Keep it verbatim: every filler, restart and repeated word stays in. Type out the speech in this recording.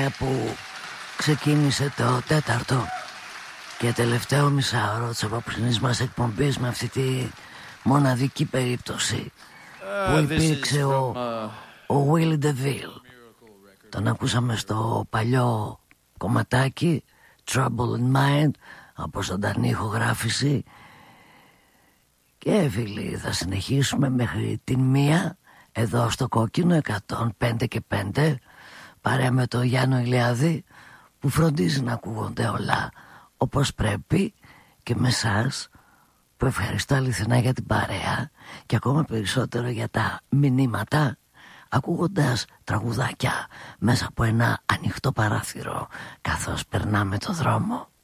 μέρα που ξεκίνησε το τέταρτο και τελευταίο μισάωρο της απόψινής μας εκπομπής με αυτή τη μοναδική περίπτωση uh, που υπήρξε ο, from, uh... ο Willie DeVille. Τον ακούσαμε στο παλιό κομματάκι Trouble in Mind από ζωντανή ηχογράφηση. Και φίλοι, θα συνεχίσουμε μέχρι την μία εδώ στο Κόκκινο εκατόν πέντε και πέντε, παρέα με το Γιάννο Ηλιάδη που φροντίζει να ακούγονται όλα όπως πρέπει, και με εσάς που ευχαριστώ αληθινά για την παρέα και ακόμα περισσότερο για τα μηνύματα, ακούγοντας τραγουδάκια μέσα από ένα ανοιχτό παράθυρο καθώς περνάμε το δρόμο.